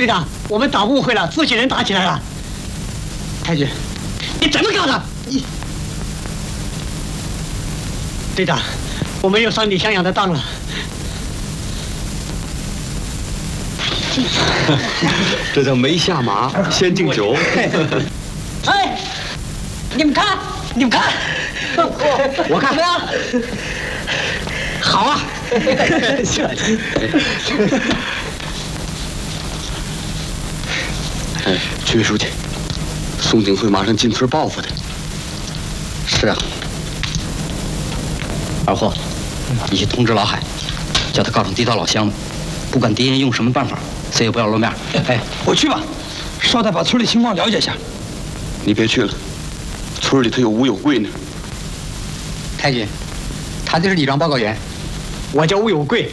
队长，我们打误会了，自己人打起来了。太君，你怎么搞的？你，队长，我们又上李向阳的当了。 这叫没下马先敬酒。 哎，你们看，你们看，我看怎么样？好啊！ 区委书记，宋景会马上进村报复的。 是啊，二货，你去通知老海，叫他告诉地道老乡们，不管敌人用什么办法，谁也不要露面。 哎，我去吧，捎带把村里情况了解一下。 你别去了，村里头有吴有贵呢。 太君，他就是李庄报告员。 我叫吴有贵。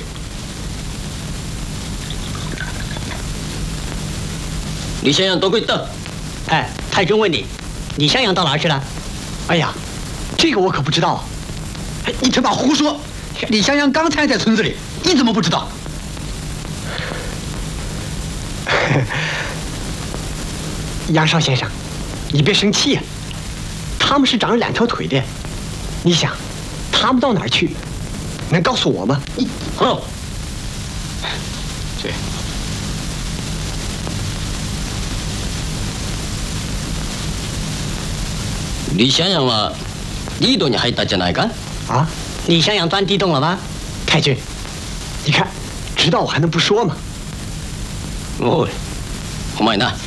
李向阳多贵到？ 哎，太君问你，李向阳到哪儿去了？哎呀，这个我可不知道。 你他妈胡说！李向阳刚才在村子里，你怎么不知道？ 杨少先生，你别生气呀。他们是长着2条腿的，你想，他们到哪儿去？能告诉我吗？ 好。 对。 李向阳はリードに入ったじゃないか？ 啊，李向阳钻地洞了吗？太君，你看，知道我还能不说吗？ おい、お前な、